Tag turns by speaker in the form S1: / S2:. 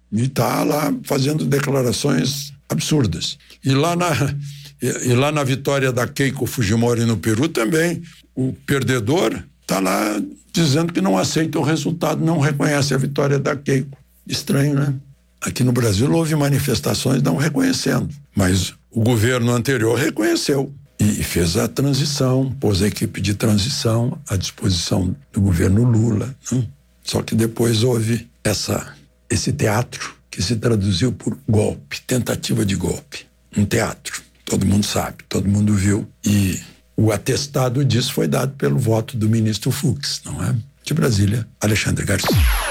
S1: E está lá fazendo declarações absurdas. E lá na vitória da Keiko Fujimori no Peru também, o perdedor está lá dizendo que não aceita o resultado, não reconhece a vitória da Keiko. Estranho, né? Aqui no Brasil houve manifestações não reconhecendo, mas o governo anterior reconheceu e fez a transição, pôs a equipe de transição à disposição do governo Lula, né? Só que depois houve esse teatro que se traduziu por golpe, tentativa de golpe. Um teatro, todo mundo sabe, todo mundo viu, e o atestado disso foi dado pelo voto do ministro Fux, não é? De Brasília, Alexandre Garcia.